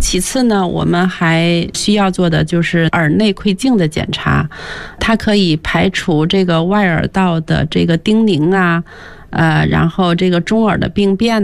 其次呢，我们还需要做的就是耳内窥镜的检查，它可以排除这个外耳道的这个叮咛啊，然后这个中耳的病变